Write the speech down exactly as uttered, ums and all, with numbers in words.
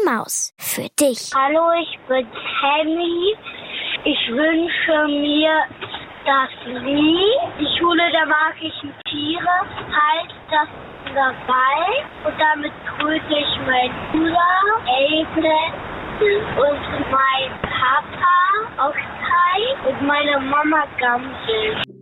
Maus für dich. Hallo, ich bin Sammy. Ich wünsche mir das Lied Die Schule der magischen Tiere, halt das dabei. Und damit grüße ich meinen Bruder, Abel, und meinen Papa, Oktay, und meine Mama Gamsel.